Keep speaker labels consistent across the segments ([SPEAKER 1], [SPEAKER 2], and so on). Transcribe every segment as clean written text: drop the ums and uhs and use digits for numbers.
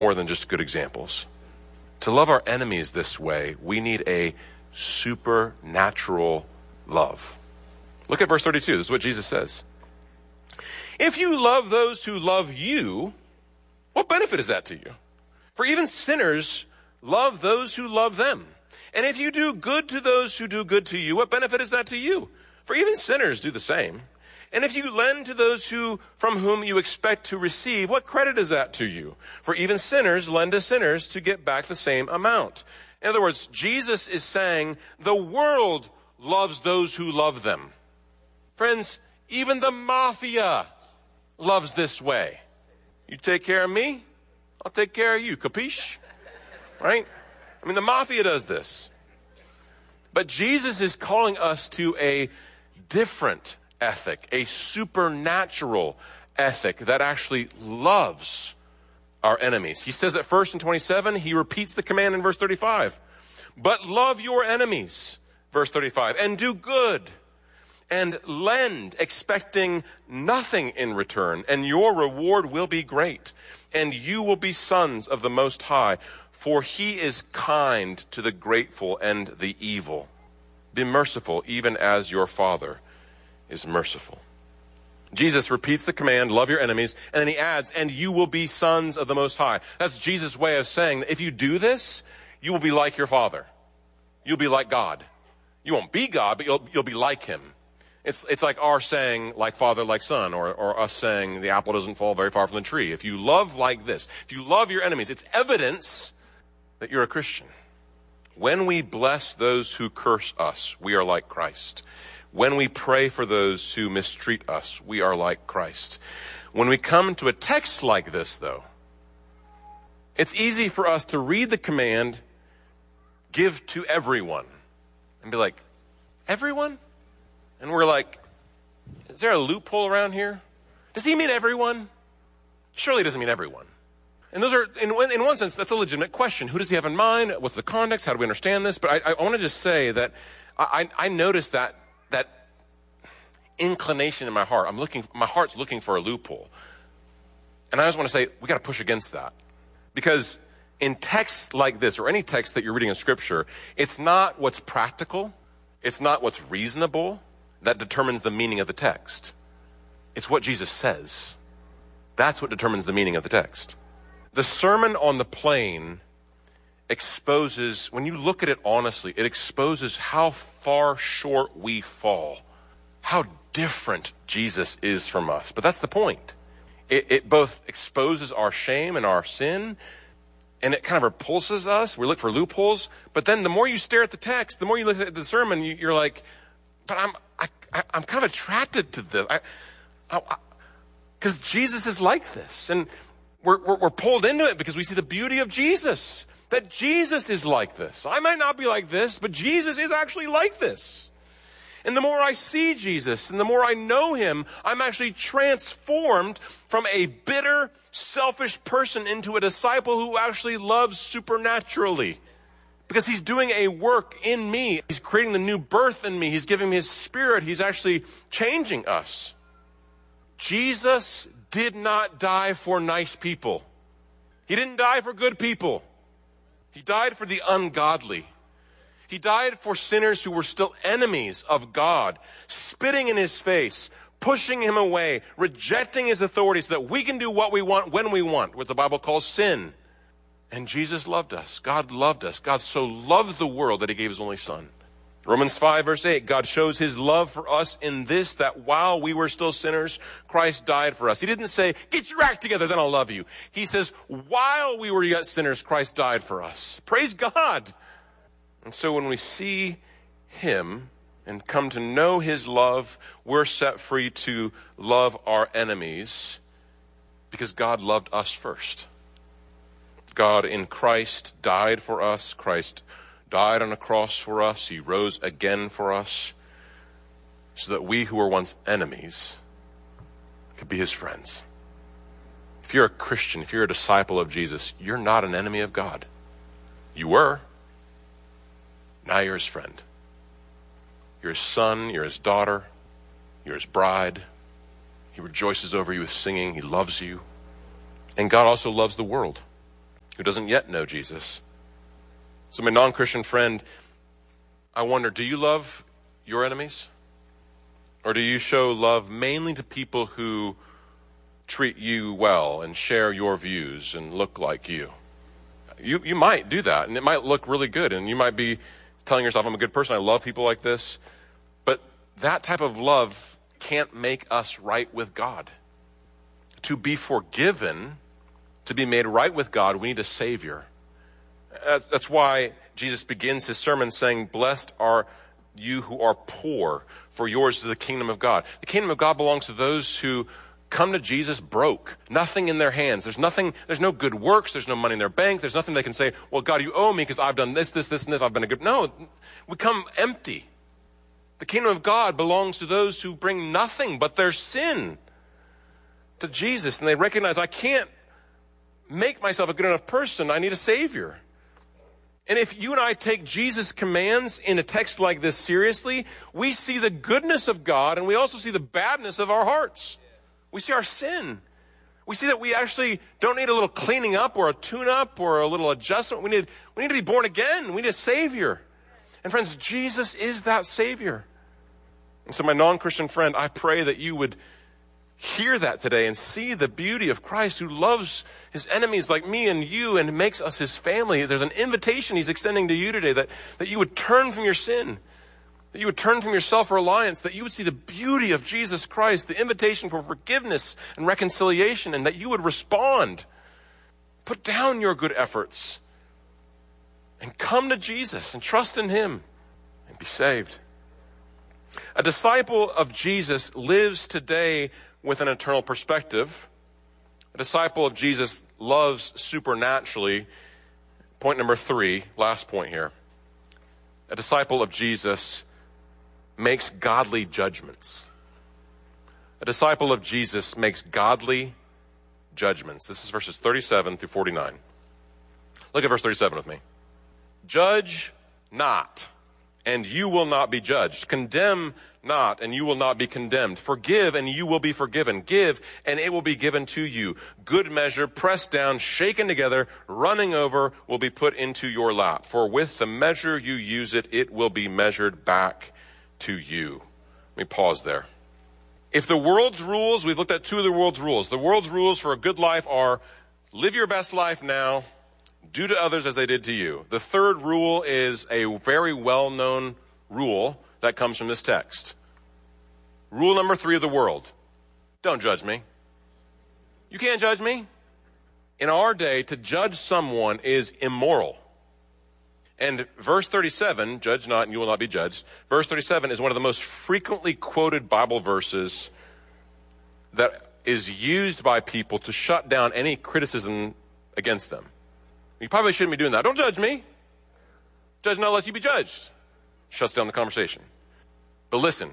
[SPEAKER 1] more than just good examples. To love our enemies this way, we need a supernatural love. Look at verse 32. This is what Jesus says. If you love those who love you, what benefit is that to you? For even sinners love those who love them. And if you do good to those who do good to you, what benefit is that to you? For even sinners do the same. And if you lend to those from whom you expect to receive, what credit is that to you? For even sinners lend to sinners to get back the same amount. In other words, Jesus is saying the world loves those who love them. Friends, even the mafia loves this way. You take care of me, I'll take care of you. Capiche? Right? I mean, the mafia does this. But Jesus is calling us to a different ethic, a supernatural ethic that actually loves our enemies. He says it first in 27. He repeats the command in verse 35. But love your enemies, verse 35, and do good and lend, expecting nothing in return, and your reward will be great, and you will be sons of the Most High, for he is kind to the grateful and the evil. Be merciful, even as your Father is merciful. Jesus repeats the command, love your enemies, and then he adds, and you will be sons of the Most High. That's Jesus' way of saying that if you do this, you will be like your Father. You'll be like God. You won't be God, but you'll be like him. It's like our saying, like father, like son, or us saying the apple doesn't fall very far from the tree. If you love like this, if you love your enemies, it's evidence that you're a Christian. When we bless those who curse us, we are like Christ. When we pray for those who mistreat us, we are like Christ. When we come to a text like this, though, it's easy for us to read the command, give to everyone, and be like, everyone? And we're like, is there a loophole around here? Does he mean everyone? Surely he doesn't mean everyone. And those are, in one sense, that's a legitimate question. Who does he have in mind? What's the context? How do we understand this? But I want to just say that I noticed that inclination in my heart. My heart's looking for a loophole. And I just want to say, we got to push against that. Because in texts like this, or any text that you're reading in Scripture, it's not what's practical, it's not what's reasonable that determines the meaning of the text. It's what Jesus says. That's what determines the meaning of the text. The Sermon on the Plain exposes, when you look at it honestly, it exposes how far short we fall, how different Jesus is from us. But that's the point. It both exposes our shame and our sin, and it kind of repulses us. We look for loopholes. But then the more you stare at the text, the more you look at the sermon, you're like, but I'm kind of attracted to this. Because Jesus is like this. And we're pulled into it because we see the beauty of Jesus. That Jesus is like this. I might not be like this, but Jesus is actually like this. And the more I see Jesus and the more I know him, I'm actually transformed from a bitter, selfish person into a disciple who actually loves supernaturally. Because he's doing a work in me. He's creating the new birth in me. He's giving me his Spirit. He's actually changing us. Jesus did not die for nice people. He didn't die for good people. He died for the ungodly. He died for sinners who were still enemies of God, spitting in his face, pushing him away, rejecting his authority so that we can do what we want when we want, what the Bible calls sin. And Jesus loved us. God loved us. God so loved the world that he gave his only Son. Romans 5 verse 8, God shows his love for us in this, that while we were still sinners, Christ died for us. He didn't say, get your act together, then I'll love you. He says, while we were yet sinners, Christ died for us. Praise God. And so when we see him and come to know his love, we're set free to love our enemies because God loved us first. God in Christ died for us. Christ died on a cross for us. He rose again for us so that we who were once enemies could be his friends. If you're a Christian, if you're a disciple of Jesus, you're not an enemy of God. You were. Now you're his friend. You're his son, you're his daughter, you're his bride. He rejoices over you with singing. He loves you. And God also loves the world. who doesn't yet know Jesus. So my non-Christian friend, I wonder, do you love your enemies? Or do you show love mainly to people who treat you well and share your views and look like you? You might do that, and it might look really good, and you might be telling yourself, I'm a good person, I love people like this. But that type of love can't make us right with God. To be forgiven, to be made right with God, we need a Savior. That's why Jesus begins his sermon saying, blessed are you who are poor, for yours is the kingdom of God. The kingdom of God belongs to those who come to Jesus broke, nothing in their hands. There's no good works, there's no money in their bank, there's nothing they can say, well, God, you owe me because I've done this, and this, I've been a good... No, we come empty. The kingdom of God belongs to those who bring nothing but their sin to Jesus, and they recognize, I can't make myself a good enough person, I need a Savior. And if you and I take Jesus' commands in a text like this seriously, we see the goodness of God, and we also see the badness of our hearts. We see our sin. We see that we actually don't need a little cleaning up or a tune-up or a little adjustment. We need to be born again. We need a Savior. And friends, Jesus is that Savior. And so my non-Christian friend, I pray that you would hear that today and see the beauty of Christ who loves his enemies like me and you and makes us his family. There's an invitation he's extending to you today that you would turn from your sin, that you would turn from your self-reliance, that you would see the beauty of Jesus Christ, the invitation for forgiveness and reconciliation, and that you would respond. Put down your good efforts and come to Jesus and trust in him and be saved. A disciple of Jesus lives today with an eternal perspective. A disciple of Jesus loves supernaturally. Point number 3, last point here. A disciple of Jesus makes godly judgments. A disciple of Jesus makes godly judgments. This is verses 37 through 49. Look at verse 37 with me. Judge not, and you will not be judged. Condemn not, and you will not be condemned. Forgive, and you will be forgiven. Give, and it will be given to you. Good measure, pressed down, shaken together, running over, will be put into your lap. For with the measure you use it, it will be measured back to you. Let me pause there. If the world's rules, we've looked at 2 of the world's rules. The world's rules for a good life are live your best life now, do to others as they did to you. The third rule is a very well-known rule that comes from this text. Rule number 3 of the world. Don't judge me. You can't judge me. In our day, to judge someone is immoral. And verse 37, judge not and you will not be judged. Verse 37 is one of the most frequently quoted Bible verses that is used by people to shut down any criticism against them. You probably shouldn't be doing that. Don't judge me. Judge not lest you be judged. Shuts down the conversation. But listen,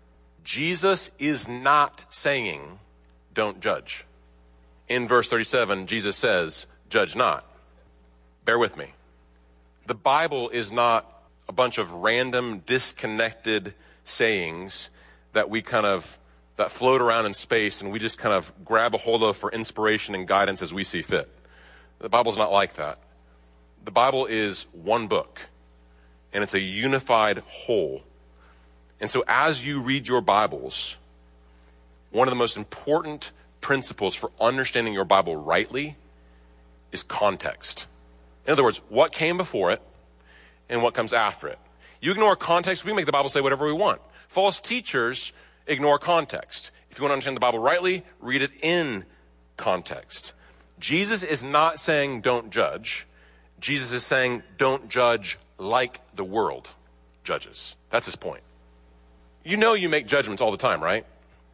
[SPEAKER 1] Jesus is not saying don't judge. In verse 37, Jesus says, judge not. Bear with me. The Bible is not a bunch of random, disconnected sayings that that float around in space and we just kind of grab a hold of for inspiration and guidance as we see fit. The Bible's not like that. The Bible is one book, and it's a unified whole. And so as you read your Bibles, one of the most important principles for understanding your Bible rightly is context. In other words, what came before it and what comes after it. You ignore context, we make the Bible say whatever we want. False teachers ignore context. If you want to understand the Bible rightly, read it in context. Jesus is not saying don't judge. Jesus is saying don't judge like the world judges. That's his point. You know you make judgments all the time, right?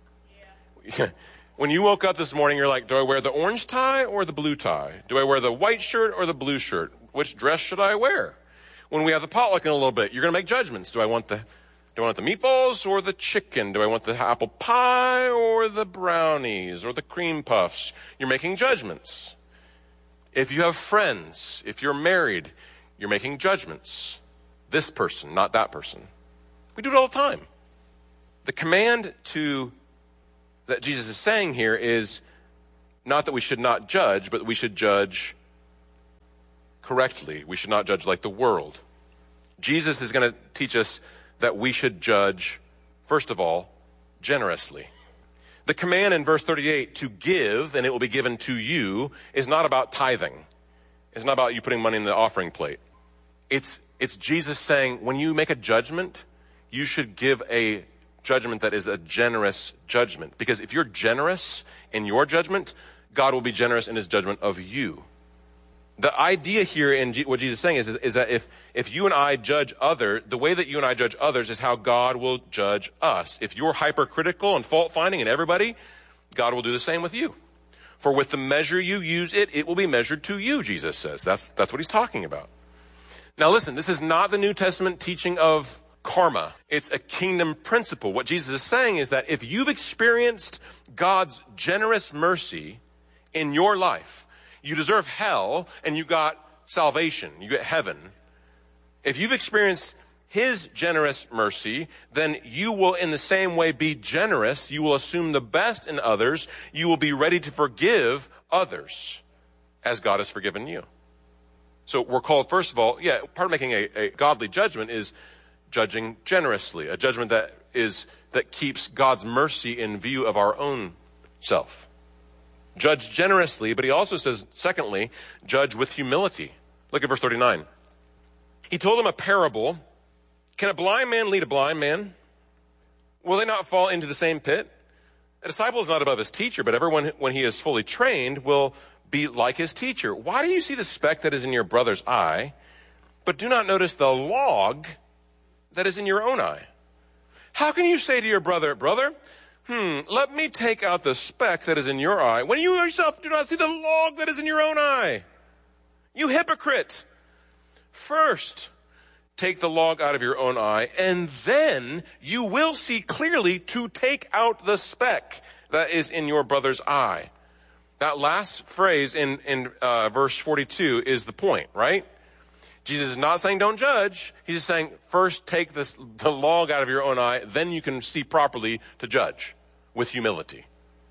[SPEAKER 1] Yeah. When you woke up this morning, you're like, do I wear the orange tie or the blue tie? Do I wear the white shirt or the blue shirt? Which dress should I wear? When we have the potluck in a little bit, you're going to make judgments. Do I want the meatballs or the chicken? Do I want the apple pie or the brownies or the cream puffs? You're making judgments. If you have friends, if you're married, you're making judgments. This person, not that person. We do it all the time. The command that Jesus is saying here is not that we should not judge, but we should judge correctly. We should not judge like the world. Jesus is going to teach us that we should judge, first of all, generously. The command in verse 38 to give and it will be given to you is not about tithing. It's not about you putting money in the offering plate. It's Jesus saying when you make a judgment, you should give a judgment that is a generous judgment. Because if you're generous in your judgment, God will be generous in his judgment of you. The idea here in what Jesus is saying is that if you and I judge the way that you and I judge others is how God will judge us. If you're hypercritical and fault-finding in everybody, God will do the same with you. For with the measure you use it will be measured to you, Jesus says. That's what he's talking about. Now listen, this is not the New Testament teaching of karma. It's a kingdom principle. What Jesus is saying is that if you've experienced God's generous mercy in your life, you deserve hell and you got salvation, you get heaven. If you've experienced his generous mercy, then you will in the same way be generous. You will assume the best in others. You will be ready to forgive others as God has forgiven you. So we're called, first of all, part of making a godly judgment is judging generously, a judgment that keeps God's mercy in view of our own self. Judge generously, but he also says, secondly, judge with humility. Look at verse 39. He told them a parable. Can a blind man lead a blind man? Will they not fall into the same pit? A disciple is not above his teacher, but everyone, when he is fully trained, will be like his teacher. Why do you see the speck that is in your brother's eye, but do not notice the log that is in your own eye? How can you say to your brother, let me take out the speck that is in your eye, when you yourself do not see the log that is in your own eye? You hypocrite! First, take the log out of your own eye, and then you will see clearly to take out the speck that is in your brother's eye. That last phrase in verse 42 is the point, right? Jesus is not saying don't judge. He's just saying first take the log out of your own eye, then you can see properly to judge with humility.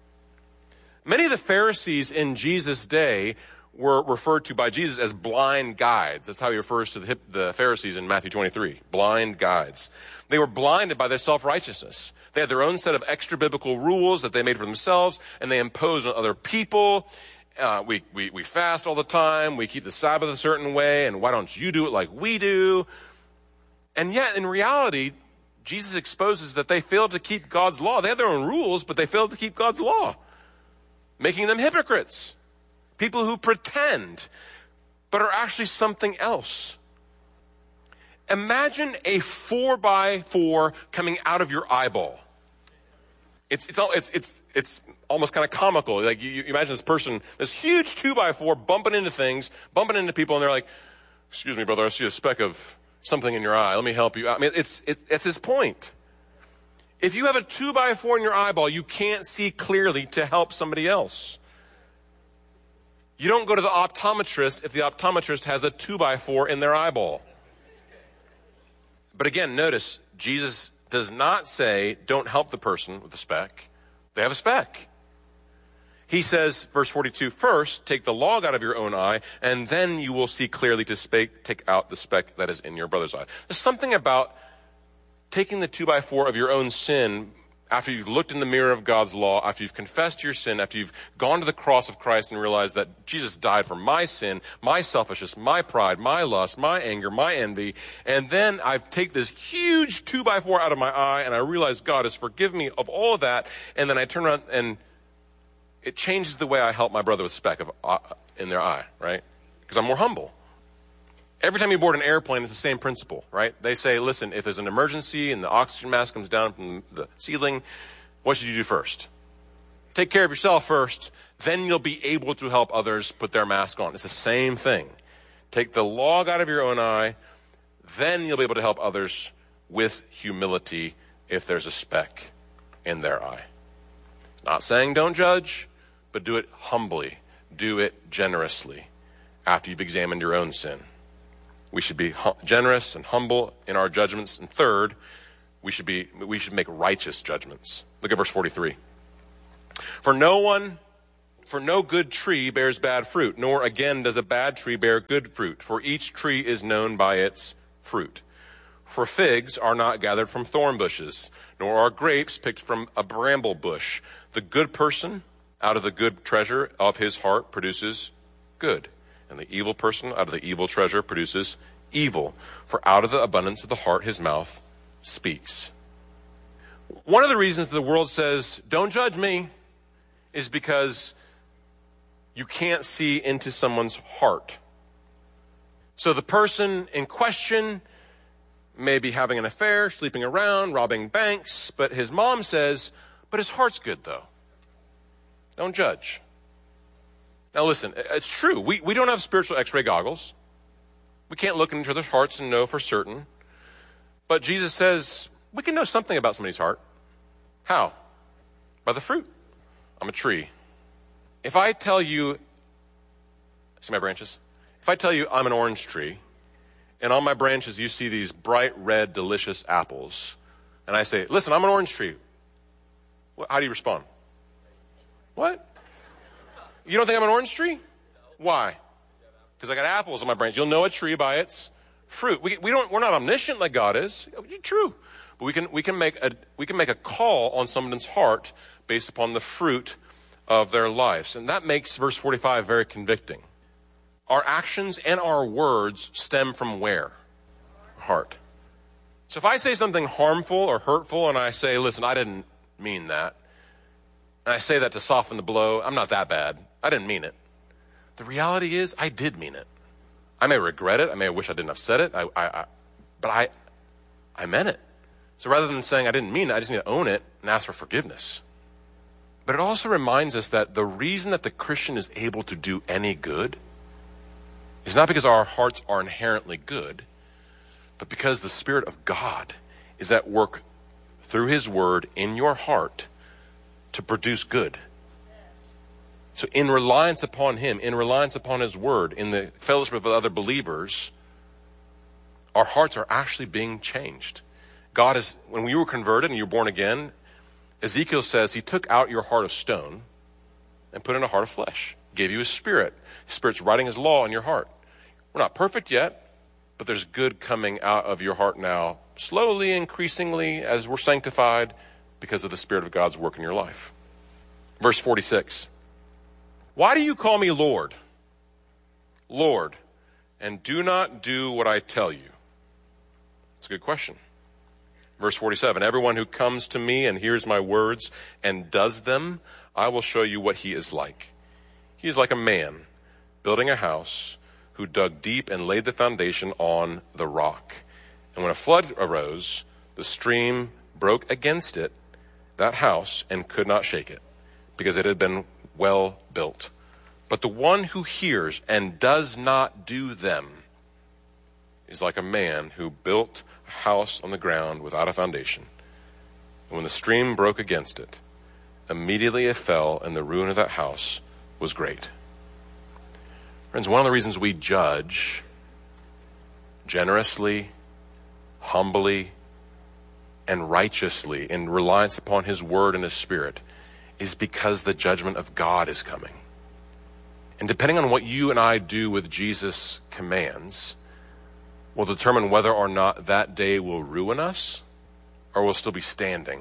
[SPEAKER 1] Many of the Pharisees in Jesus' day were referred to by Jesus as blind guides. That's how he refers to the Pharisees in Matthew 23, blind guides. They were blinded by their self-righteousness. They had their own set of extra biblical rules that they made for themselves, and they imposed on other people. We fast all the time. We keep the Sabbath a certain way, and why don't you do it like we do? And yet, in reality, Jesus exposes that they failed to keep God's law. They had their own rules, but they failed to keep God's law, making them hypocrites. People who pretend, but are actually something else. Imagine a 4x4 coming out of your eyeball. It's almost kind of comical. Like you imagine this person, this huge 2x4 bumping into things, bumping into people, and they're like, "Excuse me, brother, I see a speck of something in your eye. Let me help you." I mean, it's his point. If you have a 2x4 in your eyeball, you can't see clearly to help somebody else. You don't go to the optometrist if the optometrist has a 2x4 in their eyeball. But again, notice, Jesus does not say, don't help the person with the speck. They have a speck. He says, verse 42, first, take the log out of your own eye, and then you will see clearly to take out the speck that is in your brother's eye. There's something about taking the 2x4 of your own sin after you've looked in the mirror of God's law, after you've confessed your sin, after you've gone to the cross of Christ and realized that Jesus died for my sin, my selfishness, my pride, my lust, my anger, my envy, and then I take this huge 2x4 out of my eye and I realize God has forgiven me of all of that, and then I turn around and it changes the way I help my brother with a speck in their eye, right? Because I'm more humble. Every time you board an airplane, it's the same principle, right? They say, listen, if there's an emergency and the oxygen mask comes down from the ceiling, what should you do first? Take care of yourself first, then you'll be able to help others put their mask on. It's the same thing. Take the log out of your own eye, then you'll be able to help others with humility if there's a speck in their eye. It's not saying don't judge, but do it humbly. Do it generously after you've examined your own sin. We should be generous and humble in our judgments. And third, we should make righteous judgments. Look at verse 43. For no one For no good tree bears bad fruit, nor again does a bad tree bear good fruit, for each tree is known by its fruit. For figs are not gathered from thorn bushes, nor are grapes picked from a bramble bush. The good person out of the good treasure of his heart produces good, and the evil person out of the evil treasure produces evil. For out of the abundance of the heart his mouth speaks. One of the reasons the world says, don't judge me, is because you can't see into someone's heart. So the person in question may be having an affair, sleeping around, robbing banks, but his mom says, but his heart's good though. Don't judge. Now listen, it's true. We don't have spiritual x-ray goggles. We can't look in each other's hearts and know for certain. But Jesus says, we can know something about somebody's heart. How? By the fruit. I'm a tree. If I tell you, see my branches? If I tell you I'm an orange tree, and on my branches you see these bright red, delicious apples, and I say, listen, I'm an orange tree. How do you respond? What? You don't think I'm an orange tree? Why? Because I got apples on my branch. You'll know a tree by its fruit. We're not omniscient like God is. True. But we can make a call on someone's heart based upon the fruit of their lives. And that makes verse 45 very convicting. Our actions and our words stem from where? Heart. So if I say something harmful or hurtful and I say, listen, I didn't mean that, and I say that to soften the blow, I'm not that bad. I didn't mean it. The reality is I did mean it. I may regret it. I may wish I didn't have said it. But I meant it. So rather than saying I didn't mean it, I just need to own it and ask for forgiveness. But it also reminds us that the reason that the Christian is able to do any good is not because our hearts are inherently good, but because the Spirit of God is at work through his word in your heart to produce good. So in reliance upon him, in reliance upon his word, in the fellowship of other believers, our hearts are actually being changed. God is, when you were converted and you were born again, Ezekiel says he took out your heart of stone and put in a heart of flesh. Gave you his spirit. His spirit's writing his law in your heart. We're not perfect yet, but there's good coming out of your heart now, slowly, increasingly, as we're sanctified because of the Spirit of God's work in your life. Verse 46. Why do you call me Lord, Lord, and do not do what I tell you? It's a good question. Verse 47, everyone who comes to me and hears my words and does them, I will show you what he is like. He is like a man building a house who dug deep and laid the foundation on the rock. And when a flood arose, the stream broke against it, that house, and could not shake it, because it had been well built. But the one who hears and does not do them is like a man who built a house on the ground without a foundation. And when the stream broke against it, immediately it fell, and the ruin of that house was great. Friends, one of the reasons we judge generously, humbly, and righteously in reliance upon his word and his spirit is because the judgment of God is coming. And depending on what you and I do with Jesus' commands will determine whether or not that day will ruin us or will still be standing.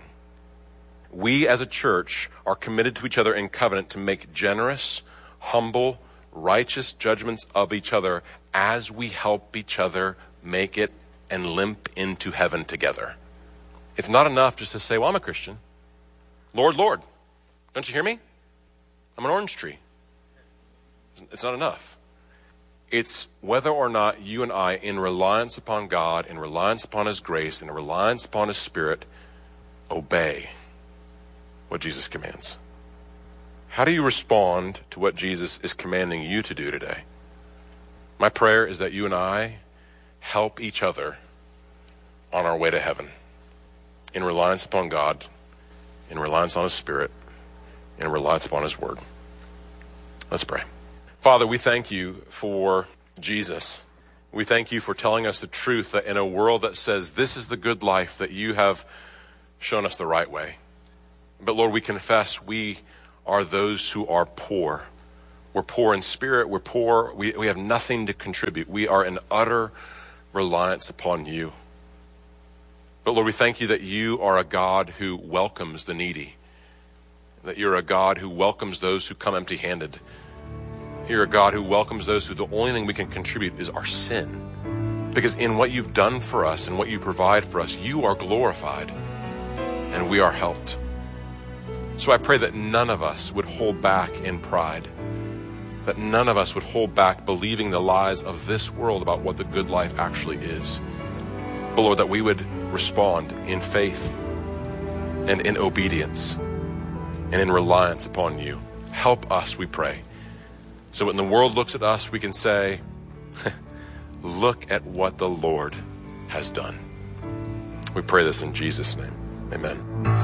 [SPEAKER 1] We as a church are committed to each other in covenant to make generous, humble, righteous judgments of each other as we help each other make it and limp into heaven together. It's not enough just to say, well, I'm a Christian. Lord, Lord, don't you hear me? I'm an orange tree. It's not enough. It's whether or not you and I, in reliance upon God, in reliance upon his grace, in reliance upon his spirit, obey what Jesus commands. How do you respond to what Jesus is commanding you to do today? My prayer is that you and I help each other on our way to heaven in reliance upon God, in reliance on his spirit, in reliance upon his word. Let's pray. Father, we thank you for Jesus. We thank you for telling us the truth that in a world that says this is the good life, that you have shown us the right way. But Lord, we confess we are those who are poor. We're poor in spirit. We're poor. We have nothing to contribute. We are in utter reliance upon you. But Lord, we thank you that you are a God who welcomes the needy, that you're a God who welcomes those who come empty-handed. You're a God who welcomes those who the only thing we can contribute is our sin. Because in what you've done for us and what you provide for us, you are glorified and we are helped. So I pray that none of us would hold back in pride, that none of us would hold back believing the lies of this world about what the good life actually is. But Lord, that we would respond in faith and in obedience and in reliance upon you. Help us, we pray. So when the world looks at us, we can say, look at what the Lord has done. We pray this in Jesus' name. Amen.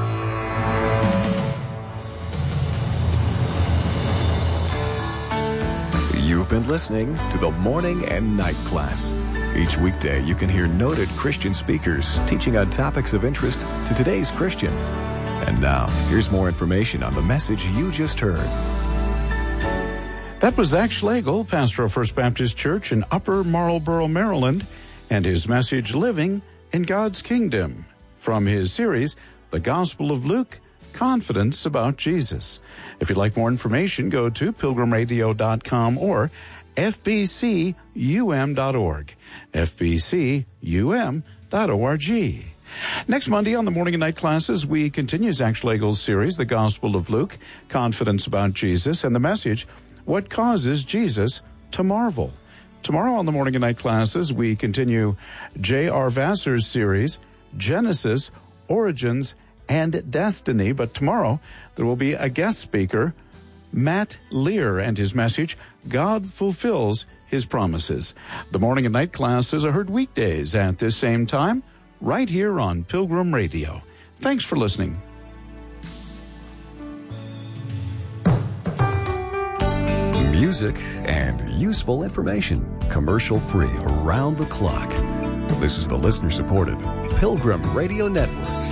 [SPEAKER 2] You've been listening to the Morning and Night Class. Each weekday, you can hear noted Christian speakers teaching on topics of interest to today's Christian. And now, here's more information on the message you just heard.
[SPEAKER 3] That was Zach Schlegel, pastor of First Baptist Church in Upper Marlboro, Maryland, and his message, Living in God's Kingdom, from his series, The Gospel of Luke, Confidence About Jesus. If you'd like more information, go to pilgrimradio.com or fbcum.org. fbcum.org. Next Monday on the Morning and Night Classes, we continue Zach Schlegel's series, The Gospel of Luke, Confidence About Jesus, and the message, What Causes Jesus to Marvel. Tomorrow on the Morning and Night Classes, we continue J.R. Vassar's series, Genesis, Origins, and Destiny. But tomorrow, there will be a guest speaker, Matt Lear, and his message, God Fulfills His Promises. The Morning and Night Classes are heard weekdays at this same time, right here on Pilgrim Radio. Thanks for listening.
[SPEAKER 2] Music and useful information, commercial-free around the clock. This is the listener-supported Pilgrim Radio Network.